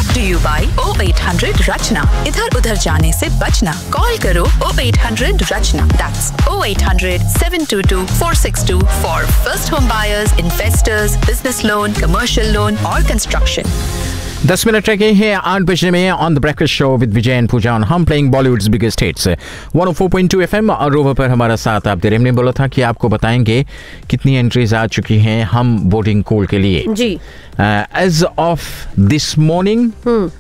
Do you by 0800 रचना। इधर उधर जाने से बचना। कॉल करो 0800 रचना। That's 0800 722 462 for first home buyers, investors, business loan, commercial loan और कंस्ट्रक्शन। 10 मिनट रह गए हैं 8 बजने में on the breakfast show with Vijay and Puja on हम playing Bollywoods biggest hits 104.2 FM और रोवर पर हमारा साथ आप दे रहे। हमने बोला था कि आपको बताएंगे कितनी एंट्रीज आ चुकी हैं हम बोर्डिंग कोल के लिए जी। एज ऑफ दिस मॉर्निंग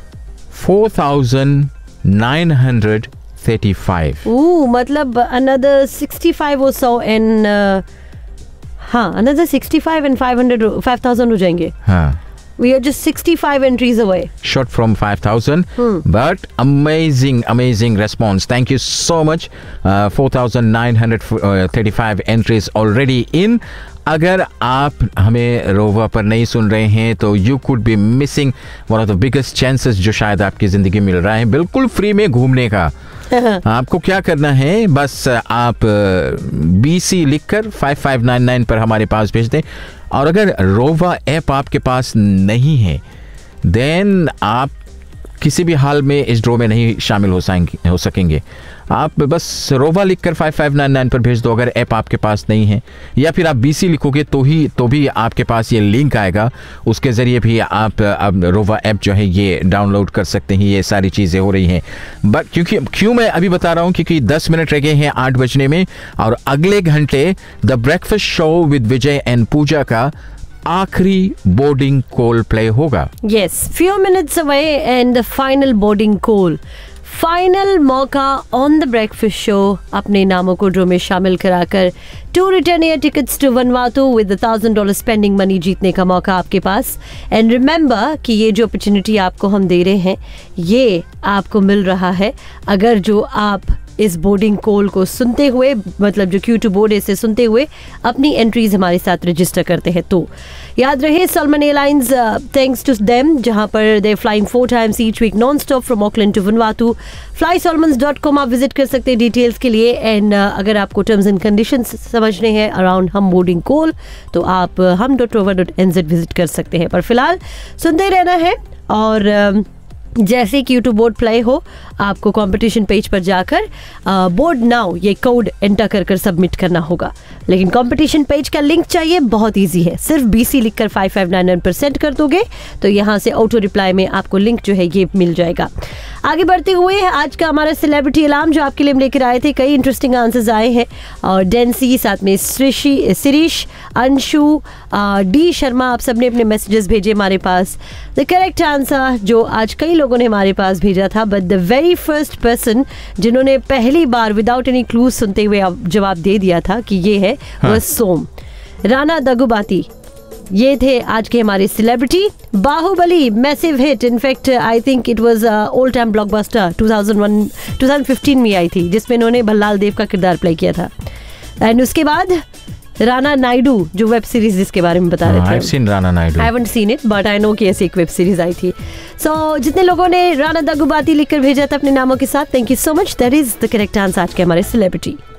4,935 मतलब another 65 or so and another 65 and 5,000 हो जाएंगे। हाँ, we are just 65 entries away. Short from 5,000. But amazing response. Thank you so much. 4,935 entries already in. अगर आप हमें रोवा पर नहीं सुन रहे हैं तो you could be missing one of the biggest chances जो शायद आपकी जिंदगी मिल रहा है बिल्कुल फ्री में घूमने का। आपको क्या करना है, बस आप BC लिखकर 5599 पर हमारे पास भेज दें। और अगर रोवा ऐप आपके पास नहीं है देन आप किसी भी हाल में इस ड्रॉ में नहीं शामिल हो सकेंगे। आप बस रोवा लिखकर 5599 पर भेज दो अगर ऐप आपके पास नहीं है, या फिर आप BC लिखोगे तो भी आपके पास ये लिंक आएगा, उसके ज़रिए भी आप अब रोवा ऐप जो है ये डाउनलोड कर सकते हैं। ये सारी चीज़ें हो रही हैं बट क्यों मैं अभी बता रहा हूँ क्योंकि 10 मिनट रह गए हैं 8 बजने में और अगले घंटे the breakfast show with Vijay and पूजा का आखिरी बोर्डिंग कॉल प्ले होगा। Yes, few minutes away and the final boarding call, final मौका ऑन द ब्रेकफास्ट शो अपने नामों को ड्रॉ में शामिल कराकर 2 return air tickets to वनवातू with $1,000 spending money जीतने का मौका आपके पास। एंड रिमेंबर कि ये जो अपॉर्चुनिटी आपको हम दे रहे हैं ये आपको मिल रहा है अगर जो आप इस बोर्डिंग कॉल को सुनते हुए, मतलब जो Q2 बोर्ड से सुनते हुए अपनी एंट्रीज हमारे साथ रजिस्टर करते हैं। तो याद रहे Salman airlines, thanks to them, जहां पर दे flying 4 times each week non stop from Auckland to वनवातू। flysolomons.com आप विजिट कर सकते हैं डिटेल्स के लिए। एंड अगर आपको टर्म्स एंड कंडीशंस समझने हैं अराउंड हम बोर्डिंग कॉल तो आप hum.rover.nz विजिट कर सकते हैं। पर फिलहाल सुनते रहना है और जैसे Q2 बोर्ड प्ले हो आपको कंपटीशन पेज पर जाकर बोर्ड नाउ ये कोड एंटर कर सबमिट करना होगा। लेकिन कंपटीशन पेज का लिंक चाहिए, बहुत इजी है, सिर्फ BC लिखकर 5599 पर सेंड कर दोगे तो यहाँ से ऑटो रिप्लाई में आपको लिंक जो है ये मिल जाएगा। आगे बढ़ते हुए आज का हमारा सेलिब्रिटी अलार्म जो आपके लिए लेकर आए थे, कई इंटरेस्टिंग आंसर्स आए हैं और डेंसी साथ में शिरीष, अंशु, D शर्मा, आप सबने अपने मैसेजेस भेजे हमारे पास। द करेक्ट आंसर जो आज कई लोगों ने हमारे पास भेजा था but the very first person जिन्होंने पहली बार विदाउट एनी क्लूज सुनते हुए जवाब दे दिया था कि ये है वह सोम राणा दगुबाती। ये थे आज के हमारे celebrity. Baahubali massive hit, in fact I think it was all time blockbuster 2015 में आई थी जिसमें इन्होंने भल्लाल देव का किरदार प्ले किया था। एंड उसके बाद राणा नायडू जो वेब सीरीज जिसके बारे में बता रहे थे। I've seen Rana Naidu. I haven't seen it but I know कि ऐसी एक वेब सीरीज आई थी। So जितने लोगों ने राणा दगुबाती लिखकर भेजा था अपने नामों के साथ, thank you so much. That is the correct answer आज के हमारे सेलिब्रिटी।